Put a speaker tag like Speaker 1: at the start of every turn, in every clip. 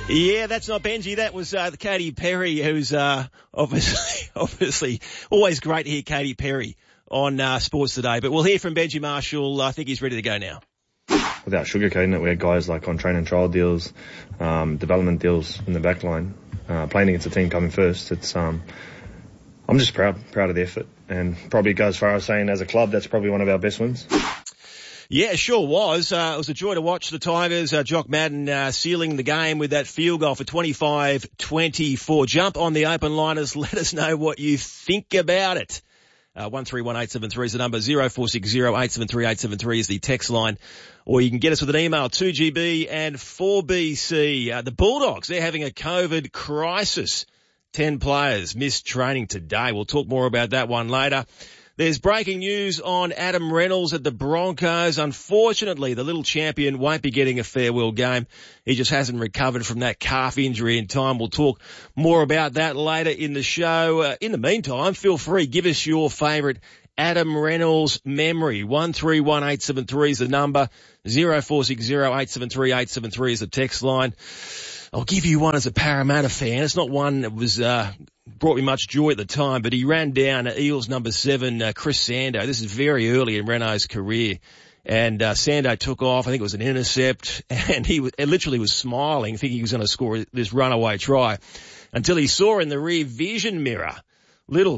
Speaker 1: Yeah, that's not Benji. That was Katy Perry, who's obviously always great to hear Katy Perry on Sports Today. But we'll hear from Benji Marshall. I think he's ready to go now.
Speaker 2: Without sugarcoating it, we had guys like on train and trial deals, development deals in the back line, playing against the team coming first. It's I'm just proud of the effort, and probably go as far as saying as a club that's probably one of our best wins.
Speaker 1: Yeah, it sure was. It was a joy to watch the Tigers. Jock Madden sealing the game with that field goal for 25-24. Jump on the open liners. Let us know what you think about it. 131873 is the number. 0460 873 873 is the text line. Or you can get us with an email, 2GB and 4BC. The Bulldogs, they're having a COVID crisis. 10 players missed training today. We'll talk more about that one later. There's breaking news on Adam Reynolds at the Broncos. Unfortunately, the little champion won't be getting a farewell game. He just hasn't recovered from that calf injury in time. We'll talk more about that later in the show. In the meantime, feel free, give us your favourite Adam Reynolds memory. 131873 is the number. 0460 873 873 is the text line. I'll give you one as a Parramatta fan. It's not one that was brought me much joy at the time, but he ran down Eels number 7, Chris Sando. This is very early in Renault's career. And Sando took off. I think it was an intercept. And he literally was smiling, thinking he was going to score this runaway try, until he saw in the rear vision mirror little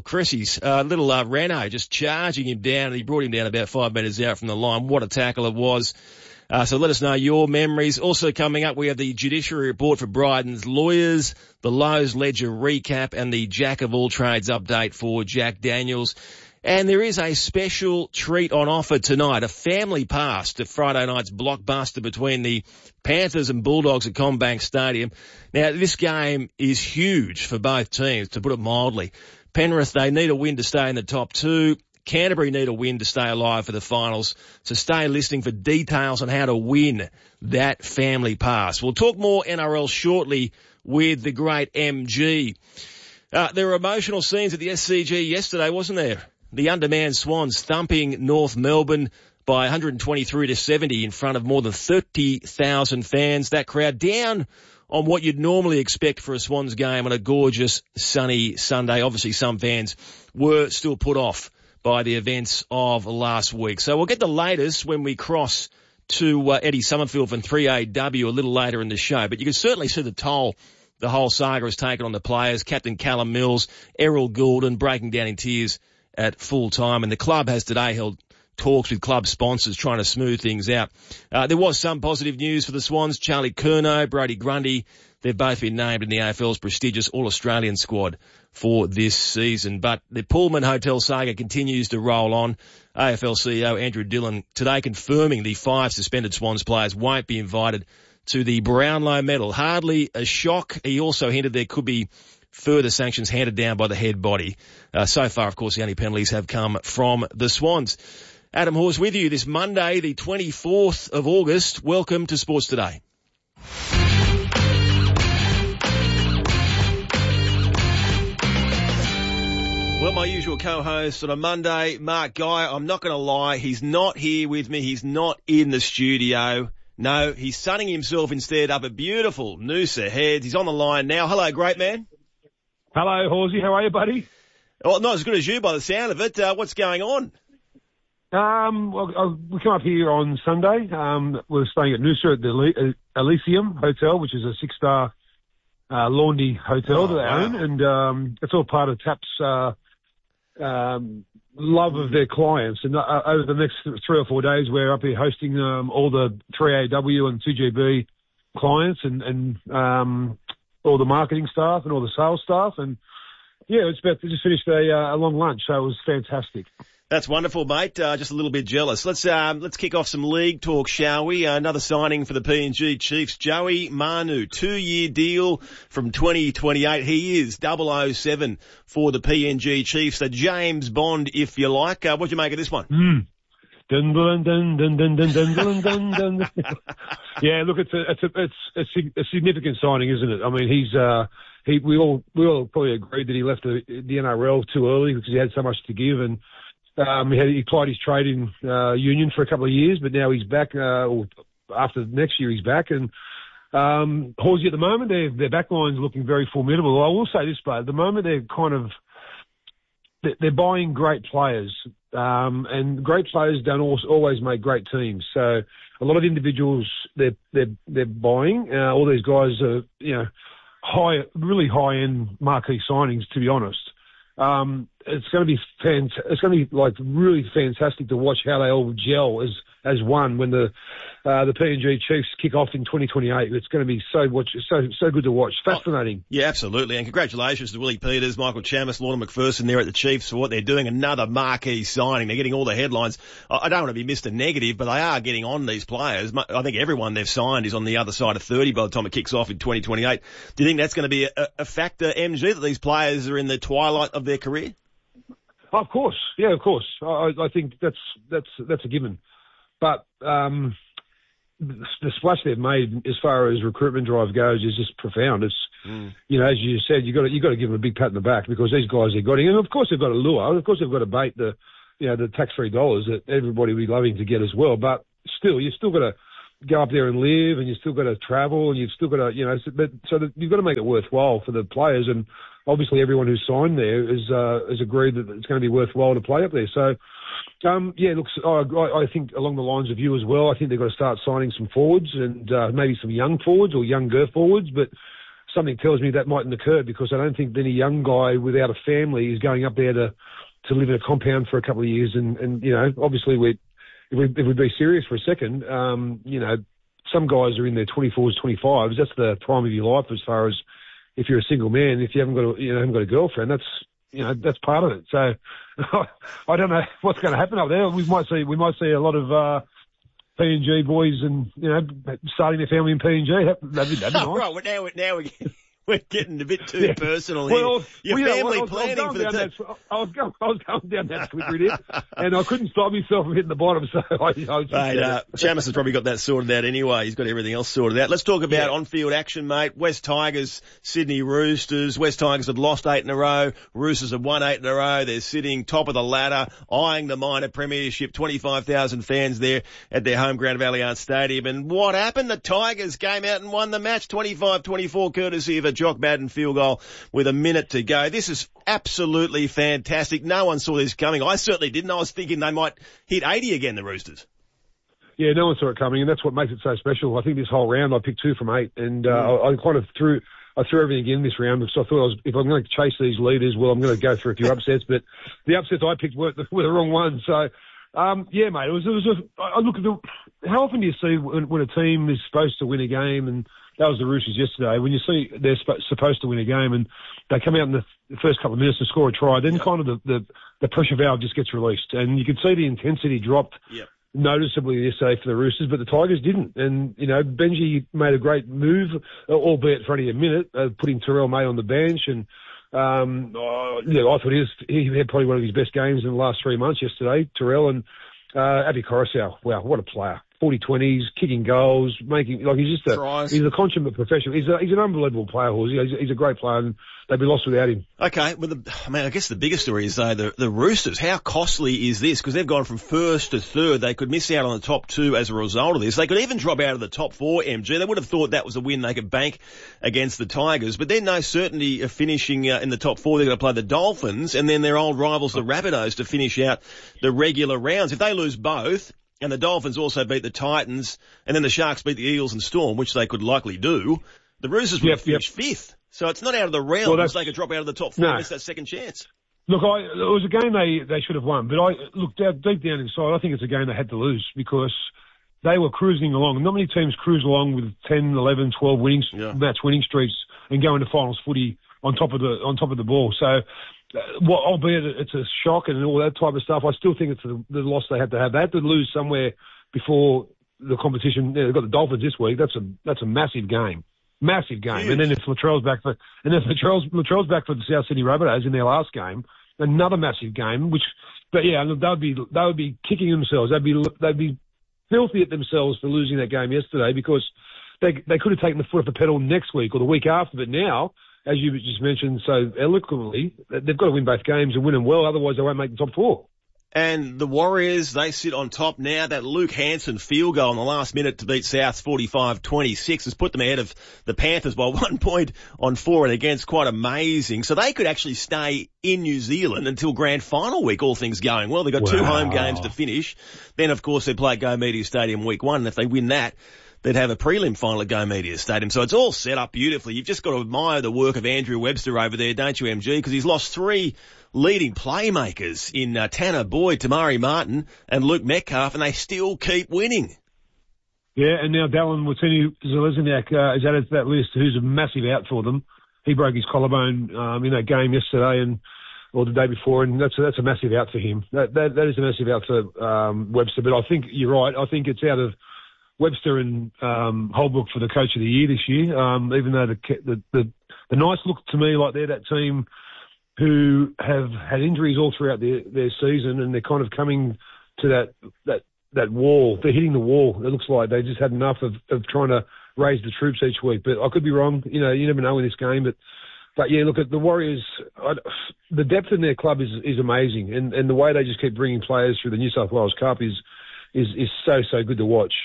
Speaker 1: Renault just charging him down. And he brought him down about 5 metres out from the line. What a tackle it was. So let us know your memories. Also coming up, we have the judiciary report for Bryden's lawyers, the Lowe's Ledger recap, and the Jack of all trades update for Jack Daniels. And there is a special treat on offer tonight, a family pass to Friday night's blockbuster between the Panthers and Bulldogs at CommBank Stadium. Now, this game is huge for both teams, to put it mildly. Penrith, they need a win to stay in the top 2. Canterbury need a win to stay alive for the finals. So stay listening for details on how to win that family pass. We'll talk more NRL shortly with the great MG. There were emotional scenes at the SCG yesterday, wasn't there? The undermanned Swans thumping North Melbourne by 123-70 in front of more than 30,000 fans. That crowd down on what you'd normally expect for a Swans game on a gorgeous sunny Sunday. Obviously, some fans were still put off by the events of last week. So we'll get the latest when we cross to Eddie Summerfield from 3AW a little later in the show. But you can certainly see the toll the whole saga has taken on the players. Captain Callum Mills, Errol Goulden breaking down in tears at full time. And the club has today held talks with club sponsors trying to smooth things out. There was some positive news for the Swans. Charlie Curnow, Brodie Grundy, they've both been named in the AFL's prestigious All-Australian squad for this season. But the Pullman Hotel saga continues to roll on. AFL CEO Andrew Dillon today confirming the 5 suspended Swans players won't be invited to the Brownlow medal. Hardly a shock. He also hinted there could be further sanctions handed down by the head body. So far, of course, the only penalties have come from the Swans. Adam Hawes with you this Monday, the 24th of August. Welcome to Sports Today. Well, my usual co-host on a Monday, Mark Guy. I'm not going to lie, he's not here with me. He's not in the studio. No, he's sunning himself instead up at beautiful Noosa Heads. He's on the line now. Hello, great man.
Speaker 3: Hello, Horsey. How are you, buddy?
Speaker 1: Well, not as good as you by the sound of it. What's going on?
Speaker 3: We come up here on Sunday. We're staying at Noosa at the Elysium Hotel, which is a 6-star Laundy hotel that they own, and it's all part of TAP's love of their clients. And over the next 3 or 4 days, we're up here hosting all the 3AW and 2GB clients and all the marketing staff and all the sales staff. And yeah, it's about to just finished a long lunch, so it was fantastic.
Speaker 1: That's wonderful, mate. Just a little bit jealous. Let's kick off some league talk, shall we? Another signing for the PNG Chiefs. Joey Manu, 2-year deal from 2028. He is 007 for the PNG Chiefs. The James Bond, if you like. What'd you make of this one?
Speaker 3: Dun, dun, dun, dun, dun, dun, dun, dun, dun, dun. Yeah, look, it's a significant signing, isn't it? I mean, we all probably agreed that he left the NRL too early because he had so much to give, and he plied his trade in Union for a couple of years, but now he's back. Or after next year, he's back, and Horsey at the moment, their backline's looking very formidable. I will say this, but at the moment they're buying great players, and great players don't always make great teams. So a lot of individuals they're buying. All these guys are, really high end marquee signings, to be honest. It's going to be it's going to be like really fantastic to watch how they all gel as one when the PNG Chiefs kick off in 2028. It's going to be so good to watch. Fascinating.
Speaker 1: Oh, yeah, absolutely. And congratulations to Willie Peters, Michael Chammas, Lorna McPherson there at the Chiefs for what they're doing. Another marquee signing. They're getting all the headlines. I don't want to be Mr. Negative, but they are getting on these players. I think everyone they've signed is on the other side of 30 by the time it kicks off in 2028. Do you think that's going to be a factor, MG, that these players are in the twilight of their career?
Speaker 3: Of course. Yeah, of course. I think that's a given. But the splash they've made as far as recruitment drive goes is just profound. It's as you said, you got to give them a big pat in the back because these guys they've got in, and of course they've got a lure. Of course they've got to bait the tax-free dollars that everybody will be loving to get as well. But still, you've still got to go up there and live, and you've still got to travel, and you've still got to you've got to make it worthwhile for the players. And obviously everyone who's signed there has agreed that it's going to be worthwhile to play up there. So. I think along the lines of you as well, I think they've got to start signing some forwards and maybe some young forwards or younger forwards, but something tells me that mightn't occur because I don't think any young guy without a family is going up there to live in a compound for a couple of years. And obviously if we be serious for a second, some guys are in their 24s, 25s. That's the time of your life as far as if you're a single man, if you haven't got a girlfriend, that's part of it. So I don't know what's going to happen up there. We might see a lot of PNG boys and starting their family in PNG. That'd be nice.
Speaker 1: Right. Well, now we're getting a bit too personal here. Your family planning for the team.
Speaker 3: I was going down that slippery dip, and I couldn't stop myself from hitting the bottom. So
Speaker 1: Chammas has probably got that sorted out anyway. He's got everything else sorted out. Let's talk about on-field action, mate. West Tigers, Sydney Roosters. West Tigers have lost 8 in a row. Roosters have won 8 in a row. They're sitting top of the ladder, eyeing the minor premiership. 25,000 fans there at their home ground of Allianz Stadium. And what happened? The Tigers came out and won the match 25-24, courtesy of a Jock Madden field goal with a minute to go. This is absolutely fantastic. No one saw this coming. I certainly didn't. I was thinking they might hit 80 again, the Roosters.
Speaker 3: Yeah, no one saw it coming, and that's what makes it so special. I think this whole round I picked 2 from 8, and I kind of threw everything in this round because I thought if I'm going to chase these leaders, well, I'm going to go for a few upsets, but the upsets I picked were the wrong ones. So, yeah, mate, I look at how often do you see when a team is supposed to win a game, and that was the Roosters yesterday, when you see they're supposed to win a game and they come out in the first couple of minutes to score a try, then kind of the pressure valve just gets released. And you can see the intensity dropped noticeably yesterday for the Roosters, but the Tigers didn't. And, Benji made a great move, albeit for only a minute, putting Terrell May on the bench. And, I thought he had probably one of his best games in the last 3 months yesterday, Terrell. And Api Koroisau, wow, what a player. 40-20s, kicking goals, he's a consummate professional. He's an unbelievable player, Horsey. He's a great player, and they'd be lost without him.
Speaker 1: Okay, well, I guess the biggest story is, though, the Roosters. How costly is this? Because they've gone from first to third. They could miss out on the top 2 as a result of this. They could even drop out of the top 4, MG. They would have thought that was a win they could bank against the Tigers, but then no certainty of finishing in the top 4. They're going to play the Dolphins, and then their old rivals, the Rabbitohs, to finish out the regular rounds. If they lose both, and the Dolphins also beat the Titans, and then the Sharks beat the Eagles and Storm, which they could likely do, the Roosters would have finished 5th. So it's not out of the realm they could drop out of the top 4 and miss that second chance.
Speaker 3: Look, it was a game they should have won, but deep down inside, I think it's a game they had to lose because they were cruising along. Not many teams cruise along with 10, 11, 12 match winning streaks and go into finals footy on top of the ball. So, albeit it's a shock and all that type of stuff, I still think it's the loss they had to have. They had to lose somewhere before the competition. They've got the Dolphins this week. That's a massive game. Massive game. Huge. And then if Latrell's back for the South Sydney Rabbitohs in their last game, another massive game, they would be kicking themselves. They'd be filthy at themselves for losing that game yesterday because they could have taken the foot off the pedal next week or the week after, but now, as you just mentioned so eloquently, they've got to win both games and win them well, otherwise they won't make the top 4.
Speaker 1: And the Warriors, they sit on top now. That Luke Hanson field goal in the last minute to beat South's 45-26 has put them ahead of the Panthers by 1 point on 4 and against. Quite amazing. So they could actually stay in New Zealand until grand final week, all things going well. They've got 2 home games to finish. Then, of course, they play at Go Media Stadium week 1. And if they win that, they'd have a prelim final at Go Media Stadium. So it's all set up beautifully. You've just got to admire the work of Andrew Webster over there, don't you, MG? Because he's lost 3 leading playmakers in Tanner Boyd, Tamari Martin and Luke Metcalf, and they still keep winning.
Speaker 3: Yeah, and now Dallin Watene-Zelezniak is added to that list, who's a massive out for them. He broke his collarbone in that game yesterday or the day before, and that's a massive out for him. That is a massive out for Webster. But I think you're right. I think it's out of Webster and Holbrook for the coach of the year this year. Even though the Knights look to me like they're that team who have had injuries all throughout their season, and they're kind of coming to that wall. They're hitting the wall. It looks like they just had enough of trying to raise the troops each week. But I could be wrong. You know, you never know in this game. But yeah, look at the Warriors. The depth in their club is amazing, and the way they just keep bringing players through the New South Wales Cup is so good to watch.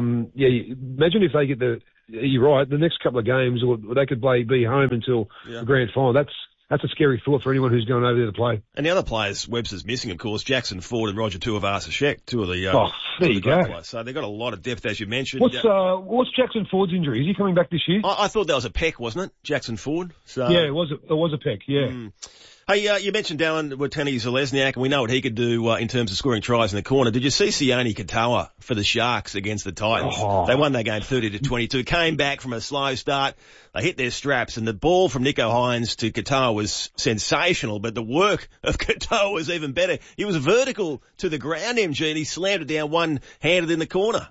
Speaker 3: Imagine if they get you're right, the next couple of games, or they could be home until the grand final. That's a scary thought for anyone who's going over there to play.
Speaker 1: And the other players Webster's missing, of course, Jackson Ford and Roger Tuivasa-Sheck, two of the
Speaker 3: there you go.
Speaker 1: Players. So they've got a lot of depth, as you mentioned.
Speaker 3: What's Jackson Ford's injury? Is he coming back this year?
Speaker 1: I thought that was a pec, wasn't it, Jackson Ford? So
Speaker 3: yeah, it was a pec. Yeah.
Speaker 1: Hey, you mentioned Dallin Watene-Zelezniak, and we know what he could do in terms of scoring tries in the corner. Did you see Sione Katoa for the Sharks against the Titans? They won that game 30-22. Came back from a slow start. They hit their straps, and the ball from Nico Hines to Katoa was sensational, but the work of Katoa was even better. He was vertical to the ground, MG, and he slammed it down one-handed in the corner.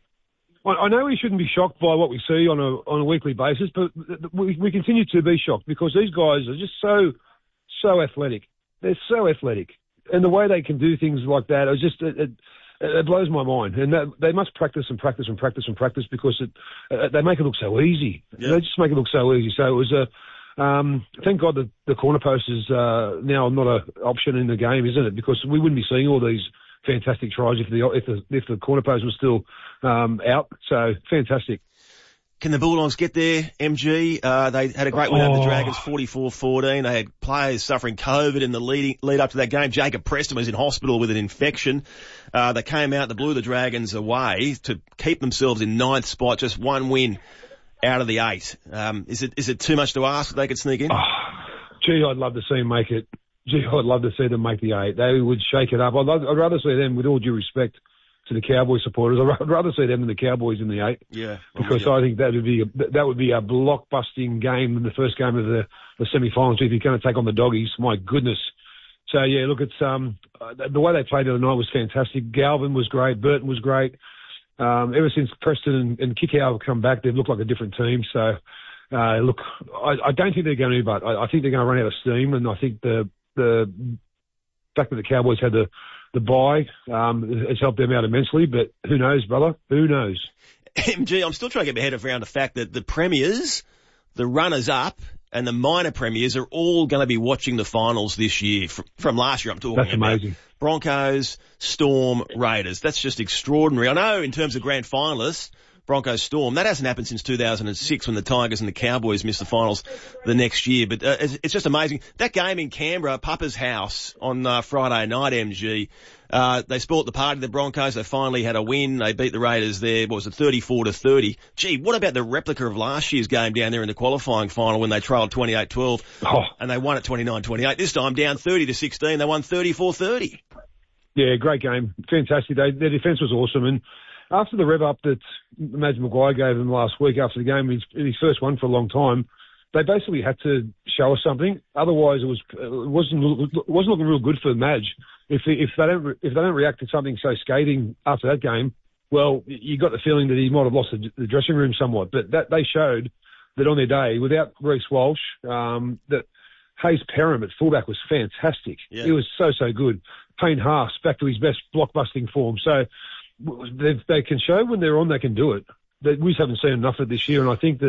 Speaker 3: I know we shouldn't be shocked by what we see on a weekly basis, but we continue to be shocked because these guys are just so athletic. They're so athletic. And the way they can do things like that, it blows my mind. And they must practice and practice and practice and practice because they make it look so easy. Yeah. They just make it look so easy. So it was thank God that the corner post is now not an option in the game, isn't it? Because we wouldn't be seeing all these fantastic tries if the corner post was still out. So fantastic.
Speaker 1: Can the Bulldogs get there, MG? They had a great win over the Dragons, 44-14. They had players suffering COVID in the lead up to that game. Jacob Preston was in hospital with an infection. They came out, they blew the Dragons away to keep themselves in 9th spot, just 1 win out of the 8. Is it too much to ask that they could sneak in?
Speaker 3: I'd love to see them make it. I'd love to see them make the 8. They would shake it up. I'd rather see them, with all due respect to the Cowboy supporters, I'd rather see them than the Cowboys in the 8.
Speaker 1: Yeah.
Speaker 3: Because I think that would be a blockbusting game in the first game of the semi-finals. If you're going to take on the Doggies, my goodness. So yeah, look, it's the way they played the other night was fantastic. Galvin was great, Burton was great. Ever since Preston and Kikau have come back, they've looked like a different team. So look, I don't think they're going to, but I think they're going to run out of steam, and I think the fact that the Cowboys had the bye has helped them out immensely, but who knows, brother? Who knows?
Speaker 1: MG, I'm still trying to get my head around the fact that the premiers, the runners-up, and the minor premiers are all going to be watching the finals this year. From last year, I'm talking
Speaker 3: That's amazing.
Speaker 1: Broncos, Storm, Raiders. That's just extraordinary. I know in terms of grand finalists, Broncos Storm, that hasn't happened since 2006 when the Tigers and the Cowboys missed the finals the next year. But it's just amazing. That game in Canberra, Papa's house on Friday night, MG, they spoilt the party, the Broncos. They finally had a win. They beat the Raiders there, 34-30. Gee, what about the replica of last year's game down there in the qualifying final when they trailed 28-12 and they won at 29-28? This time down 30-16, they won 34-30.
Speaker 3: Yeah, great game. Fantastic. Their defence was awesome. And after the rev up that Madge Maguire gave them last week after the game, his first one for a long time, they basically had to show us something. Otherwise, it wasn't looking real good for Madge. If they don't react to something so scathing after that game, well, you got the feeling that he might have lost the dressing room somewhat. But that they showed that on their day, without Reece Walsh, that Hayes Perham at fullback was fantastic. Yeah. He was so good. Payne Haas back to his best blockbusting form. So they can show when they're on, they can do it. We just haven't seen enough of it this year, and I think that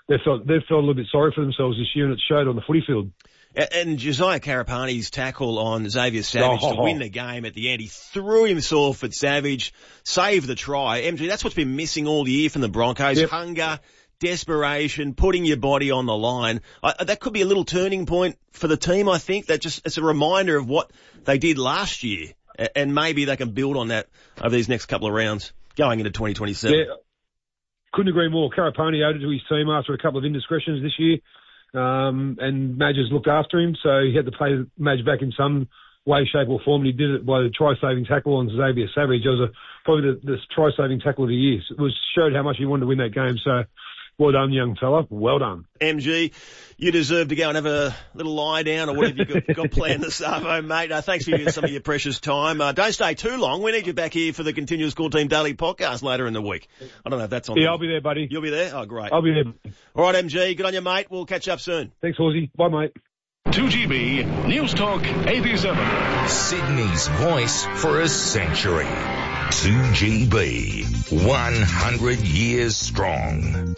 Speaker 3: they felt a little bit sorry for themselves this year, and it showed on the footy field.
Speaker 1: And Josiah Karapani's tackle on Xavier Savage to win the game at the end, he threw himself at Savage, saved the try. MG, that's what's been missing all year from the Broncos. Yep. Hunger, desperation, putting your body on the line. That could be a little turning point for the team, I think. It's a reminder of what they did last year, and maybe they can build on that over these next couple of rounds going into 2027.
Speaker 3: Yeah, couldn't agree more. Karapani added to his team after a couple of indiscretions this year. And Madge has looked after him, so he had to pay Madge back in some way, shape or form. And he did it by the try-saving tackle on Xavier Savage. It was probably the try-saving tackle of the year. It showed how much he wanted to win that game. So well done, young fella. Well done.
Speaker 1: MG, you deserve to go and have a little lie down or whatever you've got planned this afternoon, mate. Thanks for giving some of your precious time. Don't stay too long. We need you back here for the Continuous Call Team Daily podcast later in the week. I don't know if that's on.
Speaker 3: Yeah, I'll be there, buddy.
Speaker 1: You'll be there? Oh, great.
Speaker 3: I'll be there.
Speaker 1: All right, MG. Good on you, mate. We'll catch up soon.
Speaker 3: Thanks, Horsey. Bye, mate.
Speaker 4: 2GB News Talk 87.
Speaker 5: Sydney's voice for a century. 2GB. 100 years strong.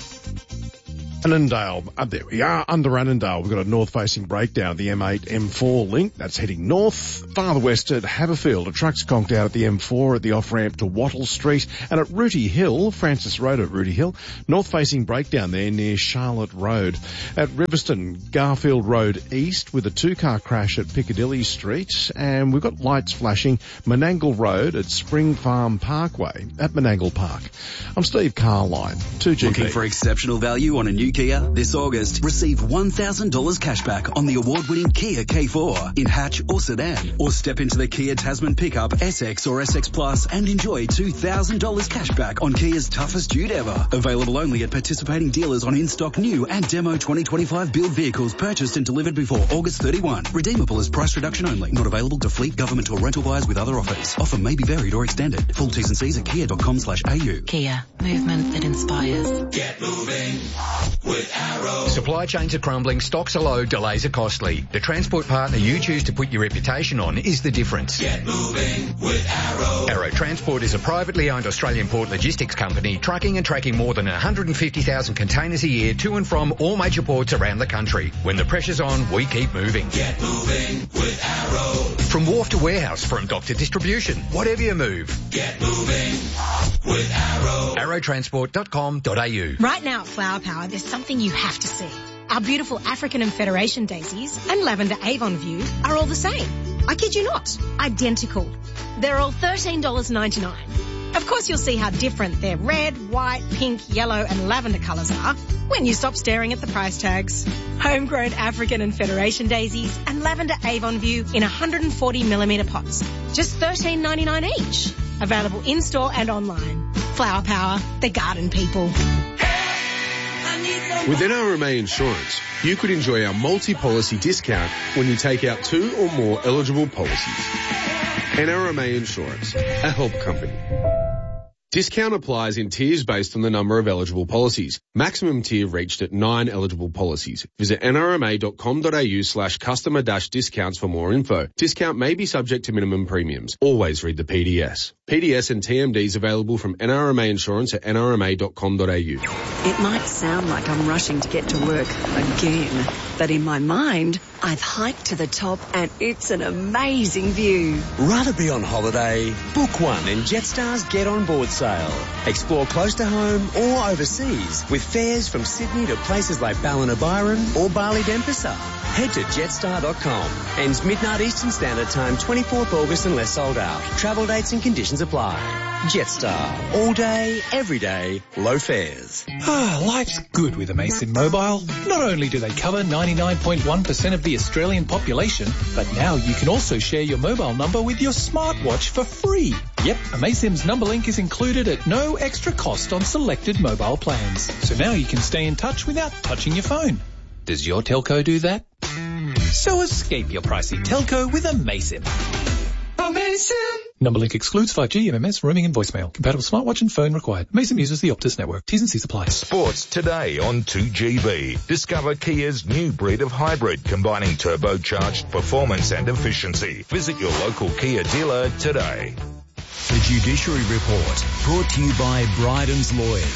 Speaker 6: Annandale, there we are, under Annandale. We've got a north-facing breakdown of the M8, M4 link. That's heading north. Farther west at Haberfield, a truck's conked out at the M4 at the off-ramp to Wattle Street. And at Rooty Hill, Francis Road at Rooty Hill, north-facing breakdown there near Charlotte Road. At Riverston, Garfield Road East with a two-car crash at Piccadilly Street. And we've got lights flashing Menangle Road at Spring Farm Parkway at Menangle Park. I'm Steve Carline, 2GB.
Speaker 7: Looking for exceptional value on a new Kia? This August, receive $1,000 cash back on the award-winning Kia K4 in hatch or sedan. Or step into the Kia Tasman pickup, SX or SX Plus and enjoy $2,000 cash back on Kia's toughest dude ever. Available only at participating dealers on in-stock new and demo 2025 build vehicles purchased and delivered before August 31. Redeemable as price reduction only. Not available to fleet, government or rental buyers with other offers. Offer may be varied or extended. Full T's and C's at kia.com/au.
Speaker 8: Kia. Movement that inspires.
Speaker 9: Get moving with Arrow.
Speaker 10: Supply chains are crumbling, stocks are low, delays are costly. The transport partner you choose to put your reputation on is the difference.
Speaker 9: Get moving with Arrow.
Speaker 10: Arrow Transport is a privately owned Australian port logistics company trucking and tracking more than 150,000 containers a year to and from all major ports around the country. When the pressure's on, we keep moving.
Speaker 9: Get moving with Arrow.
Speaker 10: From wharf to warehouse, from dock to distribution, whatever you move.
Speaker 9: Get moving with Arrow.
Speaker 10: Arrowtransport.com.au.
Speaker 11: Right now at Flower Power, there's something you have to see. Our beautiful African and Federation daisies and lavender Avon View are all the same. I kid you not, identical. They're all $13.99. Of course, you'll see how different their red, white, pink, yellow and lavender colours are when you stop staring at the price tags. Homegrown African and Federation daisies and lavender Avon View in 140mm pots. Just $13.99 each. Available in-store and online. Flower Power, the garden people.
Speaker 12: With NRMA Insurance, you could enjoy our multi-policy discount when you take out 2 or more eligible policies. NRMA Insurance, a help company. Discount applies in tiers based on the number of eligible policies. Maximum tier reached at 9 eligible policies. Visit nrma.com.au/customer-discounts for more info. Discount may be subject to minimum premiums. Always read the PDS. PDS and TMDs available from NRMA Insurance at nrma.com.au.
Speaker 13: It might sound like I'm rushing to get to work again, but in my mind, I've hiked to the top and it's an amazing view.
Speaker 14: Rather be on holiday? Book one in Jetstar's Get On Board sale. Explore close to home or overseas with fares from Sydney to places like Ballina-Byron or Bali-Denpasar. Head to jetstar.com. Ends midnight Eastern Standard Time, 24th August unless sold out. Travel dates and conditions apply. Jetstar. All day, every day, low fares.
Speaker 15: Life's good with Amazon Mobile. Not only do they cover 99.1% of the Australian population, but now you can also share your mobile number with your smartwatch for free. Yep, Amazon's number link is included at no extra cost on selected mobile plans. So now you can stay in touch without touching your phone. Does your telco do that? So escape your pricey telco with Amazon.
Speaker 9: Amazing.
Speaker 15: Number link excludes 5G, MMS, roaming and voicemail. Compatible smartwatch and phone required. Amazon uses the Optus network. T's and C's apply.
Speaker 5: Sports today on 2GB. Discover Kia's new breed of hybrid combining turbocharged performance and efficiency. Visit your local Kia dealer today.
Speaker 16: The Judiciary Report, brought to you by Bryden's Lawyers.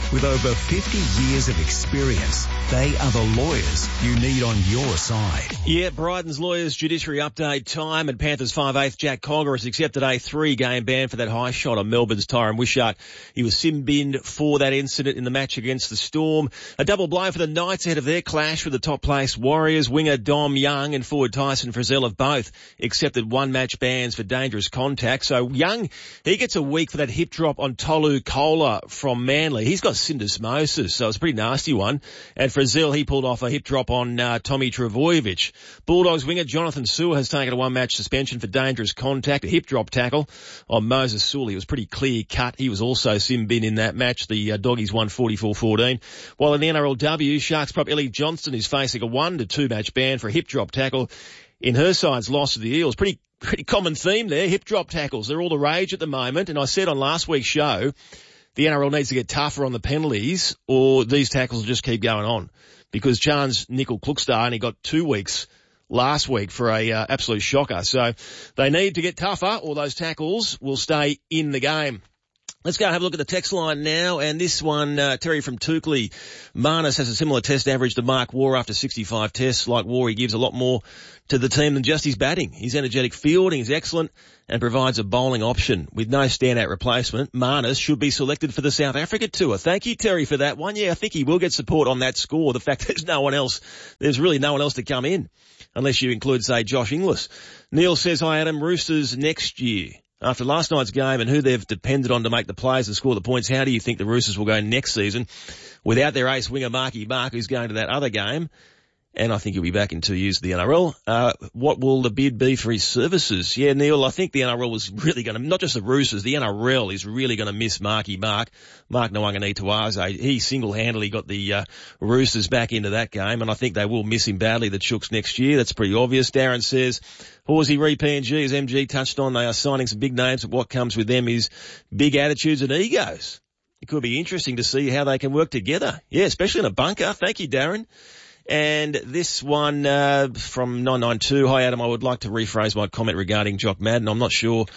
Speaker 16: With over 50 years of experience, they are the lawyers you need on your side.
Speaker 1: Yeah, Bryden's lawyers judiciary update time, and Panthers 5/8 Jack Cogger has accepted a 3-game ban for that high shot on Melbourne's Tyron Wishart. He was sin-binned for that incident in the match against the Storm. A double blow for the Knights ahead of their clash with the top-placed Warriors. Winger Dom Young and forward Tyson Frizzell have both accepted one-match bans for dangerous contact. So Young, he gets a week for that hip drop on Tolu Kola from Manly. He's got syndesmosis, so it's a pretty nasty one. And Frizzell, he pulled off a hip drop on Tommy Travojevic. Bulldogs winger Jonathan Sewer has taken a one-match suspension for dangerous contact, a hip drop tackle on Moses Sewell. He was pretty clear cut. He was also sin-bin in that match. The Doggies won 44-14. While in the NRLW, Sharks prop Ellie Johnston is facing a 1 to 2 match ban for a hip drop tackle in her side's loss to the Eels. Pretty common theme there, hip drop tackles. They're all the rage at the moment. And I said on last week's show, the NRL needs to get tougher on the penalties or these tackles will just keep going on. Because Charnze Nicoll-Klokstad only got 2 weeks last week for a absolute shocker. So they need to get tougher or those tackles will stay in the game. Let's go and have a look at the text line now. And this one, Terry from Toukley. Marnus has a similar test average to Mark Waugh after 65 tests. Like Waugh, he gives a lot more to the team than just his batting. His energetic fielding is excellent and provides a bowling option. With no standout replacement, Marnus should be selected for the South Africa tour. Thank you, Terry, for that one. Yeah, I think he will get support on that score. The fact there's really no one else to come in, unless you include, say, Josh Inglis. Neil says, hi, Adam. Roosters next year. After last night's game and who they've depended on to make the plays and score the points, how do you think the Roosters will go next season without their ace winger Marky Mark, who's going to that other game? And I think he'll be back in 2 years to the NRL. What will the bid be for his services? Yeah, Neil, I think the NRL was really going to, not just the Roosters, the NRL is really going to miss Marky Mark. Mark Nwanganituaze. He single-handedly got the Roosters back into that game, and I think they will miss him badly, the Chooks, next year. That's pretty obvious. Darren says, Horsey re PNG, as MG touched on, they are signing some big names, but what comes with them is big attitudes and egos. It could be interesting to see how they can work together. Yeah, especially in a bunker. Thank you, Darren. And this one from 992. Hi, Adam. I would like to rephrase my comment regarding Jock Madden. I'm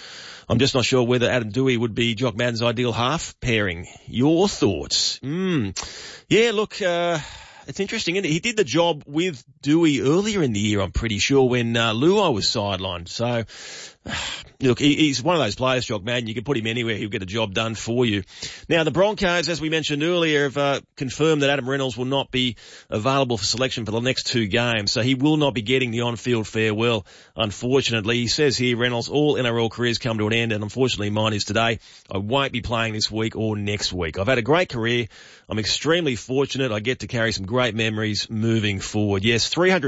Speaker 1: just not sure whether Adam Doueihi would be Jock Madden's ideal half pairing. Your thoughts? Yeah, look, it's interesting, isn't it? He did the job with Doueihi earlier in the year, I'm pretty sure, when Luai was sidelined. So, look, he's one of those players, Jock Madden. You can put him anywhere. He'll get the job done for you. Now, the Broncos, as we mentioned earlier, have confirmed that Adam Reynolds will not be available for selection for the next 2 games. So he will not be getting the on-field farewell, unfortunately. He says here, Reynolds, all NRL careers come to an end, and unfortunately mine is today. I won't be playing this week or next week. I've had a great career. I'm extremely fortunate. I get to carry some great memories moving forward. Yes,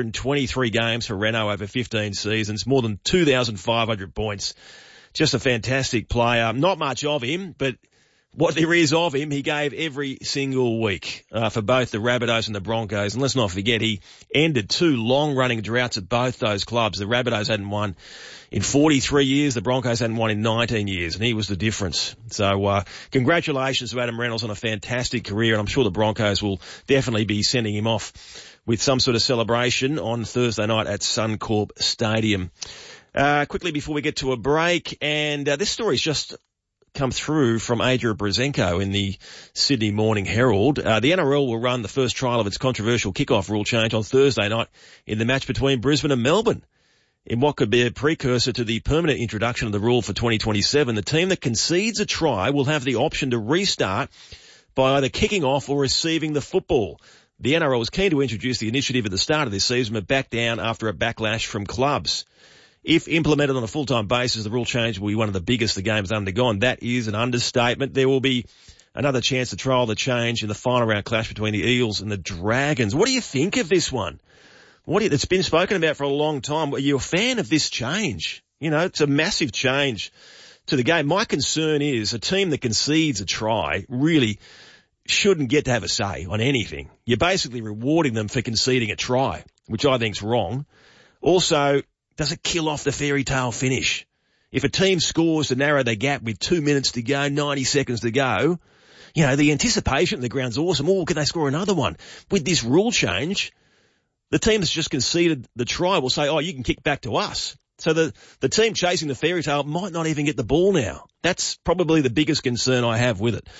Speaker 1: 323 games for Reno over 15 seasons, more than 2,500 points. Just a fantastic player. Not much of him, but what there is of him, he gave every single week for both the Rabbitohs and the Broncos. And let's not forget, he ended 2 long-running droughts at both those clubs. The Rabbitohs hadn't won in 43 years. The Broncos hadn't won in 19 years, and he was the difference. So congratulations to Adam Reynolds on a fantastic career, and I'm sure the Broncos will definitely be sending him off with some sort of celebration on Thursday night at Suncorp Stadium. Quickly before we get to a break, and this story's just come through from Adria Brazenko in the Sydney Morning Herald. The NRL will run the first trial of its controversial kickoff rule change on Thursday night in the match between Brisbane and Melbourne. In what could be a precursor to the permanent introduction of the rule for 2027, the team that concedes a try will have the option to restart by either kicking off or receiving the football. The NRL was keen to introduce the initiative at the start of this season, but backed down after a backlash from clubs. If implemented on a full-time basis, the rule change will be one of the biggest the game has undergone. That is an understatement. There will be another chance to trial the change in the final round clash between the Eels and the Dragons. What do you think of this one? It's been spoken about for a long time. Are you a fan of this change? You know, it's a massive change to the game. My concern is a team that concedes a try really shouldn't get to have a say on anything. You're basically rewarding them for conceding a try, which I think's wrong. Also, does it kill off the fairy tale finish? If a team scores to narrow their gap with 2 minutes to go, 90 seconds to go, you know, the anticipation at the ground's awesome. Oh, can they score another one? With this rule change, the team that's just conceded the try will say, oh, you can kick back to us. So the team chasing the fairy tale might not even get the ball now. That's probably the biggest concern I have with it.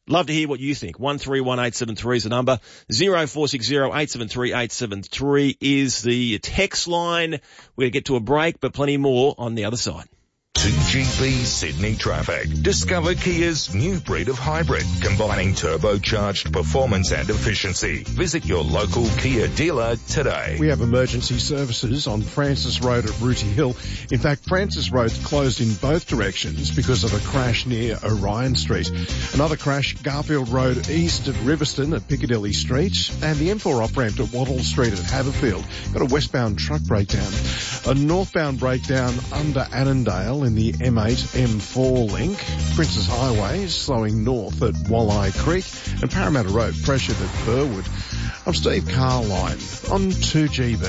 Speaker 1: Love to hear what you think. 131873 is the number. 0460 873 873 is the text line. We'll get to a break, but plenty more on the other side.
Speaker 5: 2GB Sydney traffic. Discover Kia's new breed of hybrid, combining turbocharged performance and efficiency. Visit your local Kia dealer today.
Speaker 6: We have emergency services on Francis Road at Rooty Hill. In fact, Francis Road's closed in both directions because of a crash near Orion Street. Another crash, Garfield Road east at Riverston at Piccadilly Street, and the M4 off-ramp at Wattle Street at Haverfield. Got a westbound truck breakdown. A northbound breakdown under Annandale in the M8, M4 link. Princes Highway slowing north at Walleye Creek, and Parramatta Road pressured at Burwood. I'm Steve Carline on 2GB.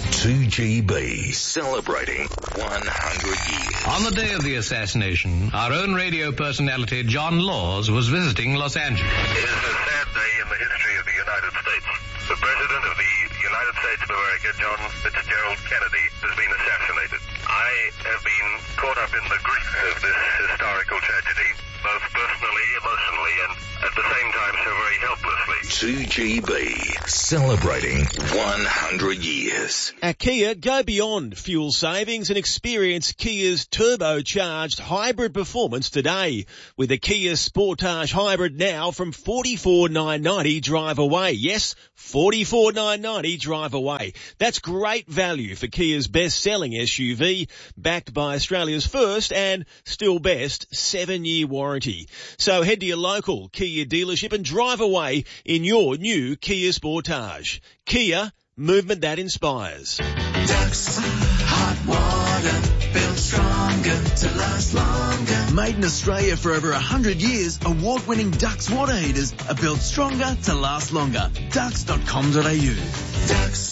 Speaker 5: 2GB, celebrating 100 years.
Speaker 17: On the day of the assassination, our own radio personality, John Laws, was visiting Los Angeles.
Speaker 18: It is a sad day in the history of the United States. The President of the United States of America, John Fitzgerald Kennedy, has been assassinated. I have been caught up in the grief of this historical tragedy, both personally, emotionally, and at the same time so very helplessly.
Speaker 5: 2GB, celebrating 100 years.
Speaker 1: At Kia, go beyond fuel savings and experience Kia's turbocharged hybrid performance today. With a Kia Sportage Hybrid now from $44,990 drive away. Yes, $44,990 drive away. That's great value for Kia's best-selling SUV, backed by Australia's first and still best 7-year warranty. So head to your local Kia dealership and drive away in your new Kia Sportage. Kia, movement that inspires.
Speaker 9: Ducks, hot water, built stronger to last longer.
Speaker 19: Made in Australia for over 100 years, award-winning Dux water heaters are built stronger to last longer. Dux.com.au.
Speaker 9: Ducks.